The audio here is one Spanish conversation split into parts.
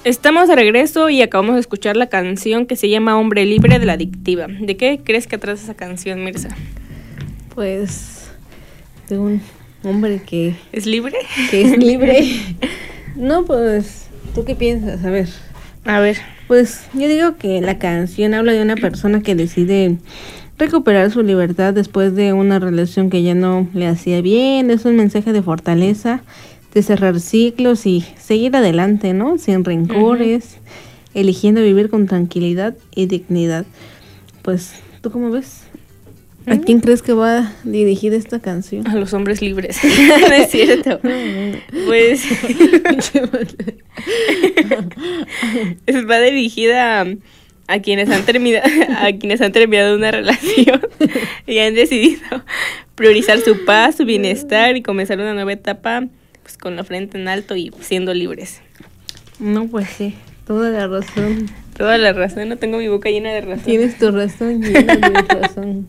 Estamos de regreso y acabamos de escuchar la canción que se llama Hombre Libre de La Adictiva. ¿De qué crees que trata esa canción, Mirza? Pues de un hombre que ¿Es libre? Que es libre. No, pues, ¿tú qué piensas? A ver. Pues yo digo que la canción habla de una persona que decide recuperar su libertad después de una relación que ya no le hacía bien. Es un mensaje de fortaleza, de cerrar ciclos y seguir adelante, ¿no? Sin rencores, eligiendo vivir con tranquilidad y dignidad. Pues, ¿tú cómo ves? ¿A quién crees que va dirigida esta canción? A los hombres libres. No es cierto. Pues va dirigida a quienes han terminado una relación y han decidido priorizar su paz, su bienestar y comenzar una nueva etapa, pues con la frente en alto y siendo libres. No, pues sí, toda la razón. Toda la razón, no tengo mi boca llena de razón. Tienes tu razón llena de razón.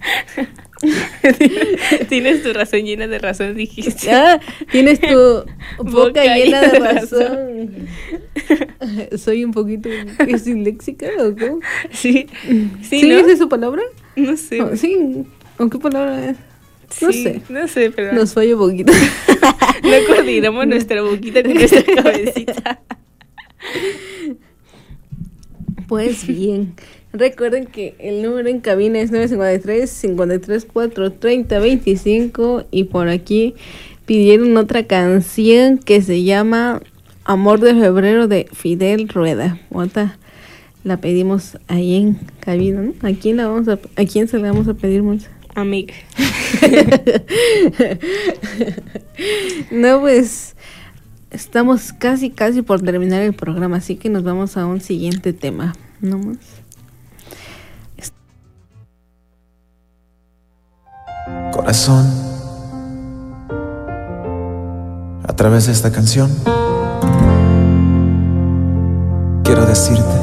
Tienes tu razón llena de razón, dijiste. Tienes tu boca llena de razón. Soy un poquito disléxica, ¿o cómo? Sí. ¿Sí, ¿no? ¿Es esa palabra? No sé. Sí, ¿o qué palabra es? No sé, pero nos falla un poquito. No coordinamos nuestra boquita con nuestra cabecita. Pues bien, recuerden que el número en cabina es 953-534-3025 y por aquí pidieron otra canción que se llama Amor de Febrero de Fidel Rueda. Otra la pedimos ahí en cabina, ¿no? ¿A quién se la vamos a pedir, Monza? Amiga. No, pues estamos casi por terminar el programa, así que nos vamos a un siguiente tema, ¿no más? Corazón, a través de esta canción quiero decirte